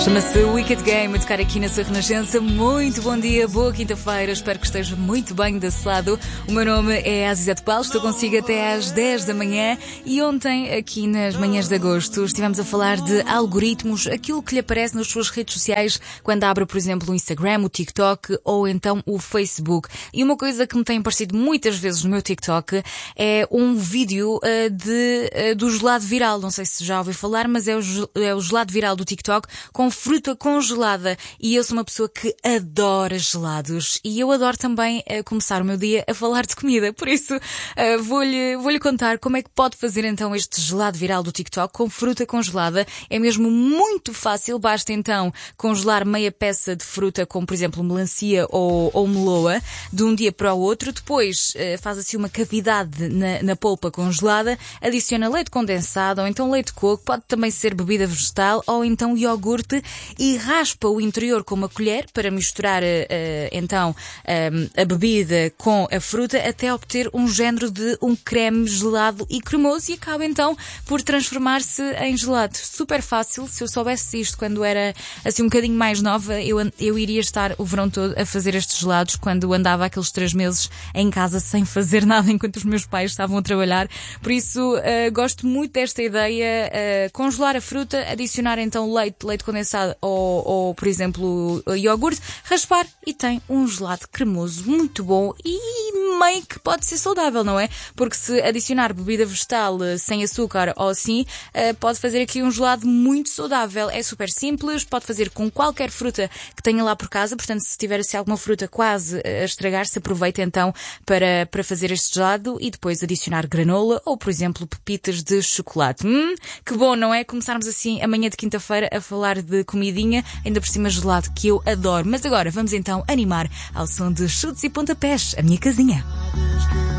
Chama-se Wicked Game, a tocar aqui na sua Renascença. Muito bom dia, boa quinta-feira, espero que esteja muito bem desse lado. O meu nome é Azizete Paulo, estou consigo até às 10 da manhã e ontem, aqui nas manhãs de agosto, estivemos a falar de algoritmos, aquilo que lhe aparece nas suas redes sociais quando abre, por exemplo, o Instagram, o TikTok ou então o Facebook. E uma coisa que me tem aparecido muitas vezes no meu TikTok é um vídeo do gelado viral. Não sei se já ouviu falar, mas é o gelado viral do TikTok com fruta congelada, e eu sou uma pessoa que adora gelados e eu adoro também começar o meu dia a falar de comida, por isso vou-lhe contar como é que pode fazer então este gelado viral do TikTok com fruta congelada. É mesmo muito fácil, basta então congelar meia peça de fruta, como por exemplo melancia ou meloa, de um dia para o outro. Depois faz assim uma cavidade na polpa congelada, adiciona leite condensado ou então leite de coco, pode também ser bebida vegetal ou então iogurte, e raspa o interior com uma colher para misturar então a bebida com a fruta até obter um género de um creme gelado e cremoso, e acaba então por transformar-se em gelado. Super fácil. Se eu soubesse isto quando era assim um bocadinho mais nova, eu iria estar o verão todo a fazer estes gelados quando andava aqueles 3 meses em casa sem fazer nada enquanto os meus pais estavam a trabalhar. Por isso gosto muito desta ideia, congelar a fruta, adicionar então leite condensado ou por exemplo iogurte, raspar e tem um gelado cremoso muito bom e meio que pode ser saudável, não é? Porque se adicionar bebida vegetal sem açúcar ou assim, pode fazer aqui um gelado muito saudável. É super simples, pode fazer com qualquer fruta que tenha lá por casa, portanto se tiver assim alguma fruta quase a estragar-se, aproveita então para fazer este gelado e depois adicionar granola ou por exemplo pepitas de chocolate. Que bom, não é? Começarmos assim amanhã de quinta-feira a falar de comidinha, ainda por cima gelado, que eu adoro. Mas agora vamos então animar ao som de chutes e pontapés, a minha casinha.